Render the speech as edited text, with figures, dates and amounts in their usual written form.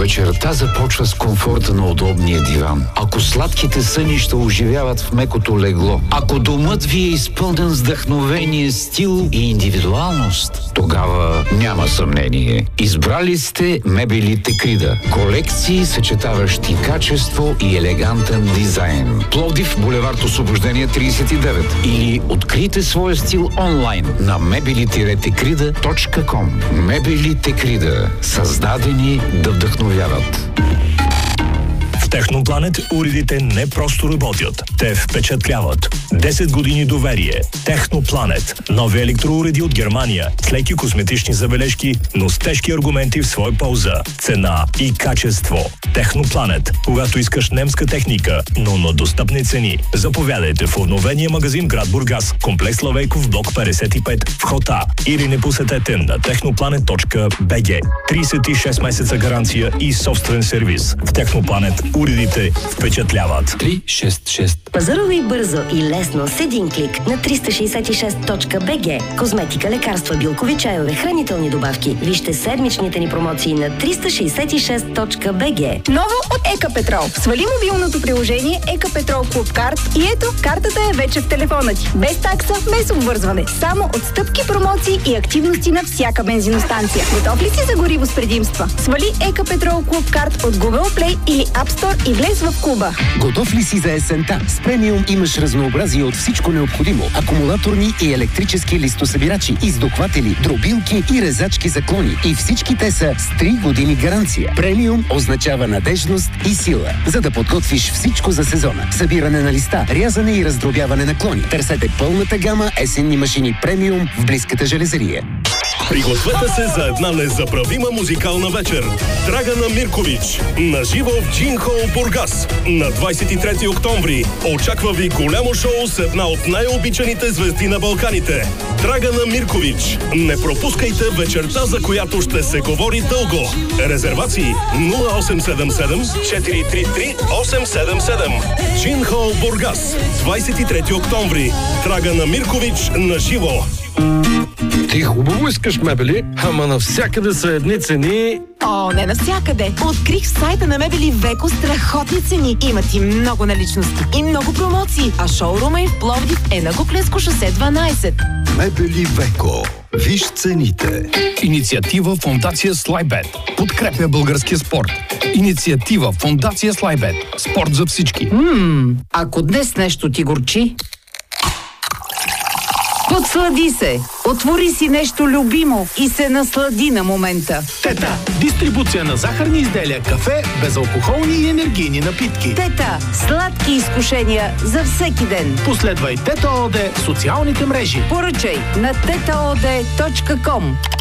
Вечерта започва с комфорта на удобния диван. Ако сладките сънища оживяват в мекото легло, ако домът ви е изпълнен с вдъхновение, стил и индивидуалност, тогава няма съмнение. Избрали сте мебели Текрида. Колекции, съчетаващи качество и елегантен дизайн. Пловдив, булевард Освобождение 39. Или открийте своя стил онлайн на mebeli-tekrida.com. Мебели Текрида. Създадени да вдъхновяват. В Технопланет уредите не просто работят, те впечатляват. 10 години доверие. Технопланет. Нови електроуреди от Германия, с леки косметични забележки, но с тежки аргументи в своя полза. Цена и качество. Технопланет. Когато искаш немска техника, но на достъпни цени. Заповядайте в обновения магазин град Бургас, комплекс Славейков, блок 55, вход А. Или не посетете на technoplanet.bg. 36 месеца гаранция и собствен сервис. В Технопланет уредите впечатляват. 366. Пазарувай бързо и лесно с един клик на 366.bg. Козметика, лекарства, билкови чайове, хранителни добавки. Вижте седмичните ни промоции на 366.bg. Ново от ЕКА Петрол. Свали мобилното приложение ЕКА Петрол Клуб Карт и ето, картата е вече в телефона ти. Без такса, без обвързване. Само отстъпки, промоции и активности на всяка бензиностанция. Готов ли си за гориво с предимства? Свали ЕКА Петрол Клуб Карт от Google Play или App Store и влез в клуба. Готов ли си за есента? С премиум имаш разнообразие от всичко необходимо. Акумулаторни и електрически листосъбирачи, издухватели, дробилки и резачки за клони. И всички те са с 3 години гаранция. Премиум означава надежност и сила, за да подготвиш всичко за сезона. Събиране на листа, рязане и раздробяване на клони. Търсете пълната гама есенни машини премиум в близката железария. Пригответе се за една незабравима музикална вечер. Драгана Миркович на живо в Джин Хол, Бургас. На 23 октомври очаква ви голямо шоу с една от най-обичаните звезди на Балканите. Драгана Миркович. Не пропускайте вечерта, за която ще се говори дълго. Резервации 0877 433 877. Джин Хол, Бургас. 23 октомври. Драгана Миркович на живо. Ти хубаво искаш мебели, ама навсякъде са едни цени. О, не навсякъде. Открих в сайта на Мебели Веко страхотни цени. Имат и много наличности и много промоции. А шоурума им в Пловдив е на Гоклеско шосе 12. Мебели Веко. Виж цените. Инициатива Фондация Слайбет. Подкрепя българския спорт. Инициатива Фондация Слайбет. Спорт за всички. Ако днес нещо ти горчи, подслади се! Отвори си нещо любимо и се наслади на момента. Тета. Дистрибуция на захарни изделия, кафе, безалкохолни и енергийни напитки. Тета. Сладки изкушения за всеки ден. Последвай Тета ООД в социалните мрежи. Поръчай на tetaod.com.